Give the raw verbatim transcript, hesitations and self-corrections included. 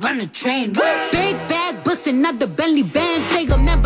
run the train. Big bag bustin' out the Bentley band. Take a member